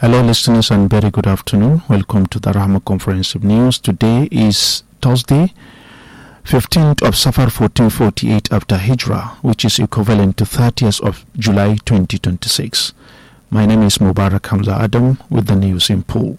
Hello listeners and very good afternoon. Welcome to the Rahma Comprehensive News. Today is Thursday, 15th of Safar 1448 after Hijrah, which is equivalent to 30th of July 2026. My name is Mubarak Hamza Adam with the news in full.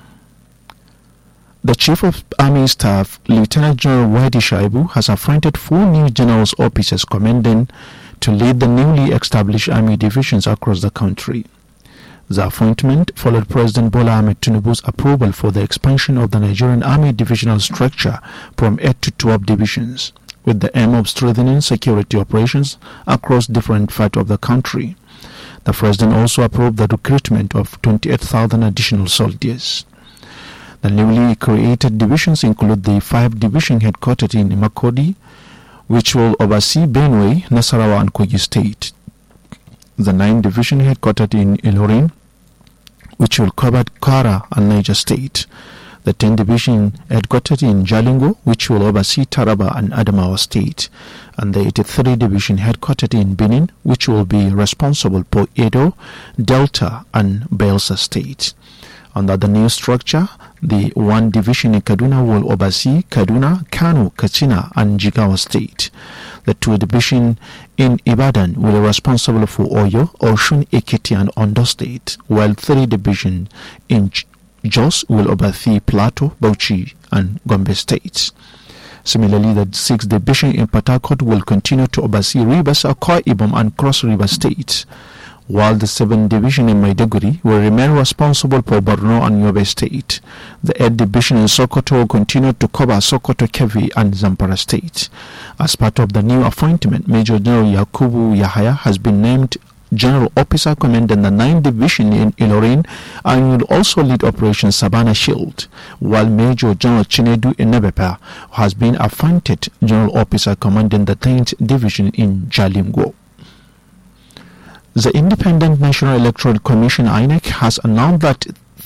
The Chief of Army Staff, Lieutenant General Wadi Shaibu, has appointed 4 new generals officers commanding to lead the newly established army divisions across the country. The appointment followed President Bola Ahmed Tinubu's approval for the expansion of the Nigerian Army divisional structure from 8 to 12 divisions, with the aim of strengthening security operations across different parts of the country. The President also approved the recruitment of 28,000 additional soldiers. The newly created divisions include the 5 division headquartered in Makurdi, which will oversee Benue, Nasarawa and Kogi State. The 9 division headquartered in Ilorin, which will cover Kwara and Niger State. The 10 division headquartered in Jalingo, which will oversee Taraba and Adamawa State. And the 83 division headquartered in Benin, which will be responsible for Edo, Delta and Bayelsa State. Under the new structure, the 1 division in Kaduna will oversee Kaduna, Kano, Katsina and Jigawa State. The 2 division in Ibadan will be responsible for Oyo, Osun, Ekiti and Ondo State, while 3 division in Jos will oversee Plateau, Bauchi and Gombe States. Similarly, the 6 division in Port Harcourt will continue to oversee Rivers, Akwa Ibom and Cross River States, while the 7th division in Maiduguri will remain responsible for Borno and Yobe State. The 8th division in Sokoto will continue to cover Sokoto, Kebbi and Zamfara State. As part of the new appointment, Major General Yakubu Yahaya has been named General Officer commanding the 9th Division in Ilorin and will also lead Operation Savannah Shield, while Major General Chinedu Enebepa has been appointed General Officer commanding the 10th Division in Jalingo. The Independent National Electoral Commission (INEC) has announced that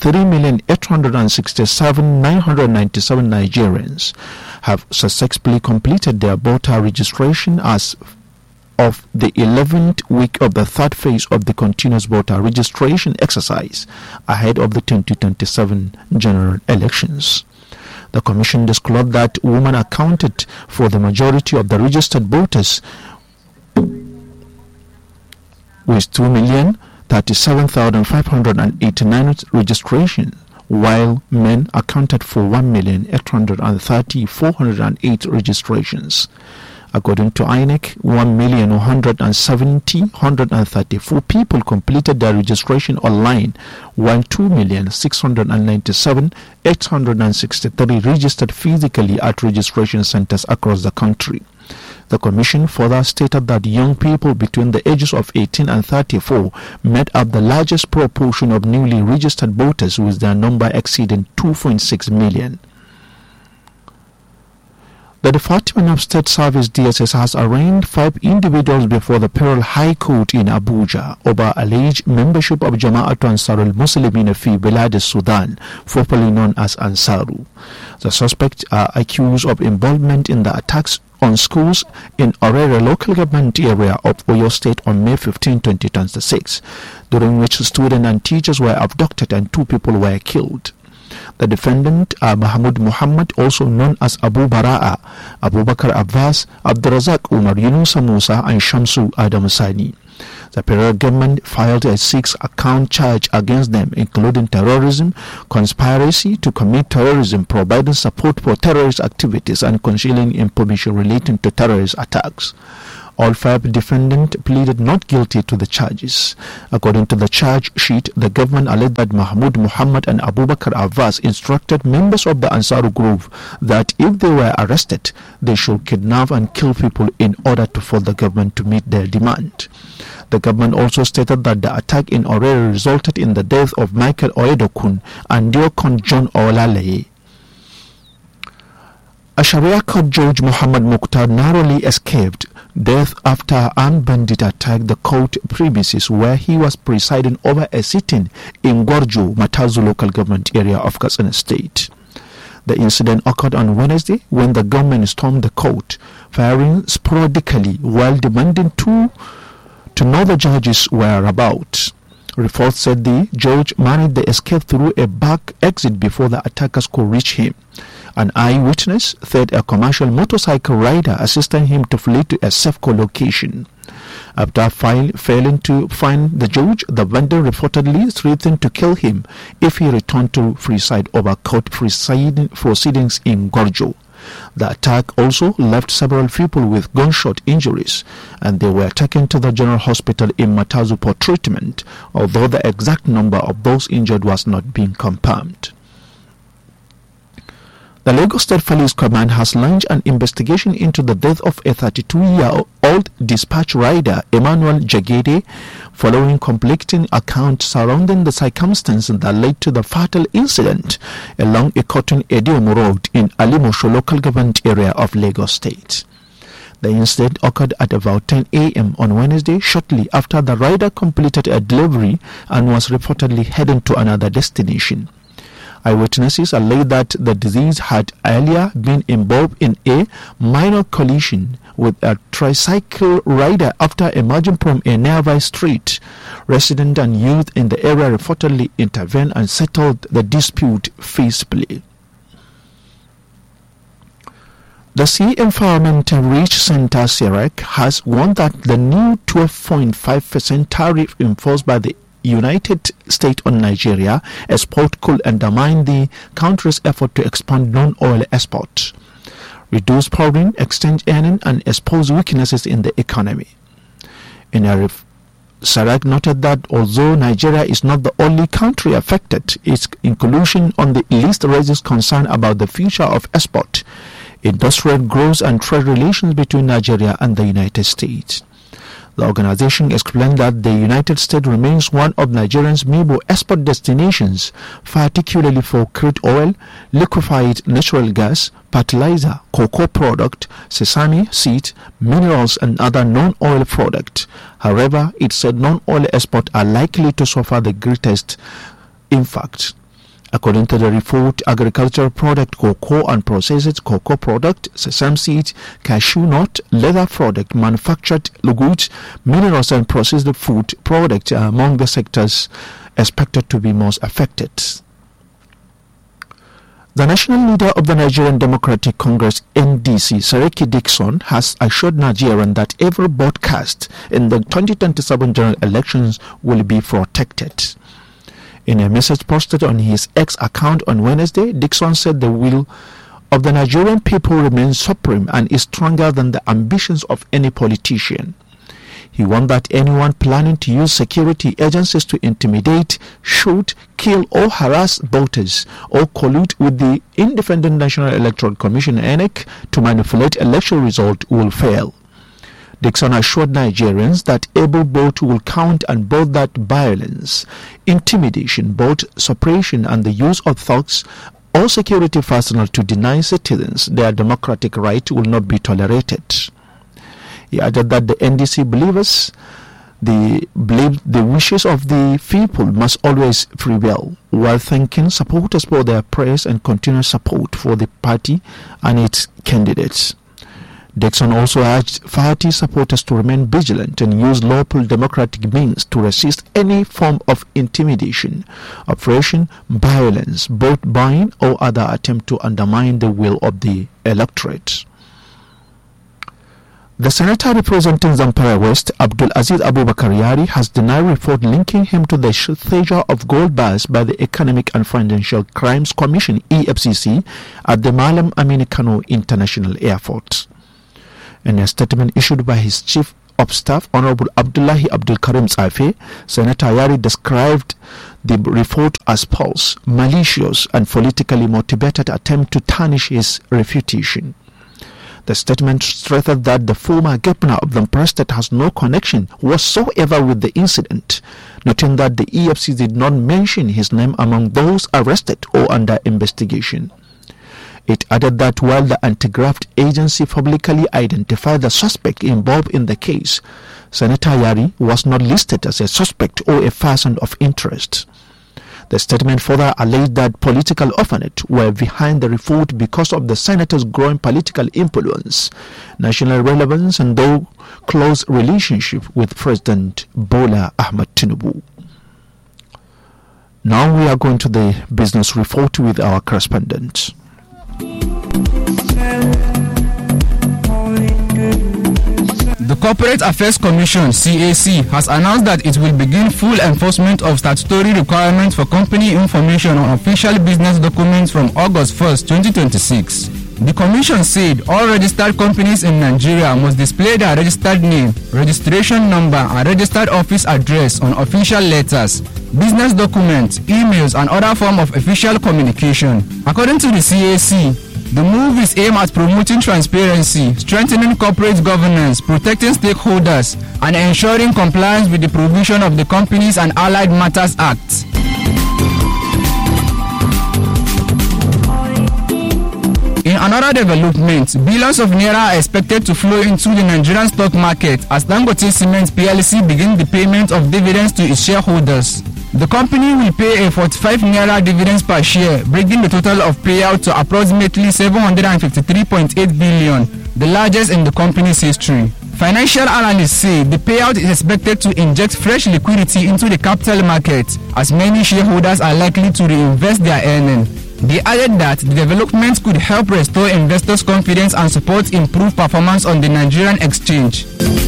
3,867,997 Nigerians have successfully completed their voter registration as of the 11th week of the 3rd phase of the continuous voter registration exercise ahead of the 2027 general elections. The Commission disclosed that women accounted for the majority of the registered voters, with 2,037,589 registrations, while men accounted for 1,830,408 registrations. According to INEC, 1,170,134 people completed their registration online, while 2,697,863 registered physically at registration centers across the country. The Commission further stated that young people between the ages of 18 and 34 made up the largest proportion of newly registered voters, with their number exceeding 2.6 million. The Department of State Service (DSS) has arraigned 5 individuals before the Federal High Court in Abuja over alleged membership of Jama'atu Ansarul Muslimin fi Bilad Sudan, formerly known as Ansaru. The suspects are accused of involvement in the attacks on schools in Orere local government area of Oyo State on May 15, 2026, during which students and teachers were abducted and 2 people were killed. The defendant are Mahmoud Muhammad, also known as Abu Bara'a, Abubakar Abbas, Abdurazak Umar, Yunusa Musa and Shamsu Adam Sani. The federal government filed a 6-count charge against them, including terrorism, conspiracy to commit terrorism, providing support for terrorist activities, and concealing information relating to terrorist attacks. All 5 defendants pleaded not guilty to the charges. According to the charge sheet, the government alleged that Mahmoud Muhammad and Abubakar Abbas instructed members of the Ansaru group that if they were arrested, they should kidnap and kill people in order to force the government to meet their demand. The government also stated that the attack in Orere resulted in the death of Michael Oedokun and Diokon John Olaleye. A Sharia court judge, Muhammad Mukhtar, narrowly escaped death after armed bandits attacked the court premises where he was presiding over a sitting in Gorjo, Matazu local government area of Katsina State. The incident occurred on Wednesday when the government stormed the court, firing sporadically while demanding to know the judges' whereabouts. Reports said the judge managed the escape through a back exit before the attackers could reach him. An eyewitness said a commercial motorcycle rider assisted him to flee to a safe location. After failing to find the judge, the vendor reportedly threatened to kill him if he returned to preside over court proceedings in Gorjo. The attack also left several people with gunshot injuries, and they were taken to the general hospital in Matazu for treatment, although the exact number of those injured was not being confirmed. The Lagos State Police Command has launched an investigation into the death of a 32-year-old dispatch rider, Emmanuel Jagede, following conflicting accounts surrounding the circumstances that led to the fatal incident along Ikotun Ediomo Road in Alimosho local government area of Lagos State. The incident occurred at about 10 a.m. on Wednesday, shortly after the rider completed a delivery and was reportedly heading to another destination. Eyewitnesses alleged that the deceased had earlier been involved in a minor collision with a tricycle rider after emerging from a nearby street. Residents and youth in the area reportedly intervened and settled the dispute peacefully. The Sea Environmental Research Center (SEREC) has warned that the new 12.5% tariff imposed by the United States on Nigeria export could undermine the country's effort to expand non-oil exports, reduce foreign exchange earning, and expose weaknesses in the economy. In a SEREC noted that although Nigeria is not the only country affected, its inclusion on the list raises concern about the future of export, industrial growth, and trade relations between Nigeria and the United States. The organization explained that the United States remains one of Nigeria's major export destinations, particularly for crude oil, liquefied natural gas, fertilizer, cocoa product, sesame seeds, minerals, and other non-oil products. However, it said non-oil exports are likely to suffer the greatest impact. According to the report, agricultural product, cocoa and processed cocoa product, sesame seeds, cashew nut, leather product, manufactured goods, minerals and processed food products are among the sectors expected to be most affected. The national leader of the Nigerian Democratic Congress, NDC, Saraki Dixon, has assured Nigerians that every vote cast in the 2027 general elections will be protected. In a message posted on his X account on Wednesday, Dixon said the will of the Nigerian people remains supreme and is stronger than the ambitions of any politician. He warned that anyone planning to use security agencies to intimidate, shoot, kill or harass voters or collude with the Independent National Electoral Commission (INEC) to manipulate election results will fail. Dixon assured Nigerians that every vote will count and both that violence, intimidation, vote suppression and the use of thugs or security personnel to deny citizens their democratic right will not be tolerated. He added that the NDC believe the wishes of the people must always prevail, while thanking supporters for their prayers and continued support for the party and its candidates. Dixon also urged party supporters to remain vigilant and use lawful democratic means to resist any form of intimidation, oppression, violence, vote buying, or other attempt to undermine the will of the electorate. The senator representing Zamfara West, Abdul Aziz Abubakar Yari, has denied report linking him to the seizure of gold bars by the Economic and Financial Crimes Commission (EFCC) at the Malam Aminu Kano International Airport. In a statement issued by his Chief of Staff, Honorable Abdullahi Abdul Karim Safi, Senator Yari described the report as false, malicious, and politically motivated attempt to tarnish his reputation. The statement stressed that the former governor of the State has no connection whatsoever with the incident, noting that the EFCC did not mention his name among those arrested or under investigation. It added that while the anti-graft agency publicly identified the suspect involved in the case, Senator Yari was not listed as a suspect or a person of interest. The statement further alleged that political opponents were behind the report because of the senator's growing political influence, national relevance, and though close relationship with President Bola Ahmed Tinubu. Now we are going to the business report with our correspondent. The Corporate Affairs Commission (CAC) has announced that it will begin full enforcement of statutory requirements for company information on official business documents from August 1st, 2026. The Commission said all registered companies in Nigeria must display their registered name, registration number, and registered office address on official letters, business documents, emails, and other forms of official communication. According to the CAC, the move is aimed at promoting transparency, strengthening corporate governance, protecting stakeholders, and ensuring compliance with the provision of the Companies and Allied Matters Act. In another development, billions of naira are expected to flow into the Nigerian stock market as Dangote Cement PLC begins the payment of dividends to its shareholders. The company will pay a 45 naira dividends per share, bringing the total of payout to approximately 753.8 billion, the largest in the company's history. Financial analysts say the payout is expected to inject fresh liquidity into the capital market, as many shareholders are likely to reinvest their earnings. They added that the development could help restore investors' confidence and support improved performance on the Nigerian exchange.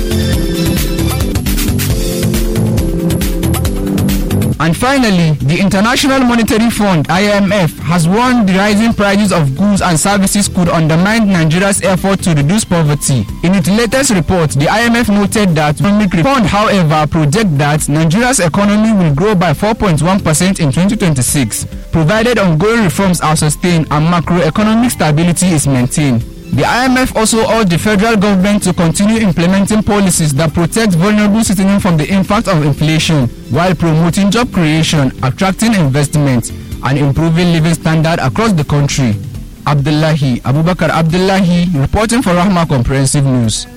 And finally, the International Monetary Fund (IMF) has warned the rising prices of goods and services could undermine Nigeria's effort to reduce poverty. In its latest report, the IMF noted that the economic fund, however, projects that Nigeria's economy will grow by 4.1% in 2026, provided ongoing reforms are sustained and macroeconomic stability is maintained. The IMF also urged the federal government to continue implementing policies that protect vulnerable citizens from the impact of inflation, while promoting job creation, attracting investment, and improving living standards across the country. Abubakar Abdullahi, reporting for Rahma Comprehensive News.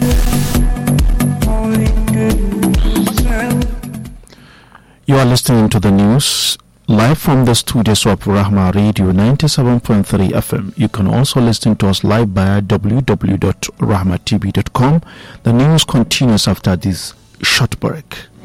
You are listening to the news live from the studios of Rahma Radio 97.3 FM. You can also listen to us live via www.rahmatv.com. The news continues after this short break.